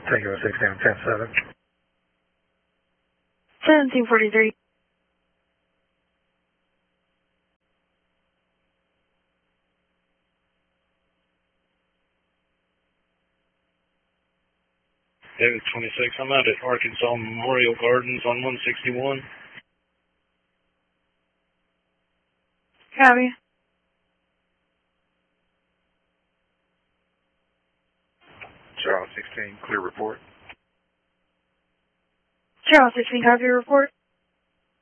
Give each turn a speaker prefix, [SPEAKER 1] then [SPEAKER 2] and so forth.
[SPEAKER 1] Tango 6 down 10-7.
[SPEAKER 2] 1743.
[SPEAKER 3] David 26, I'm out at Arkansas Memorial Gardens on 161.
[SPEAKER 2] Copy.
[SPEAKER 1] Charles 16, clear report.
[SPEAKER 2] Charles 16, copy report.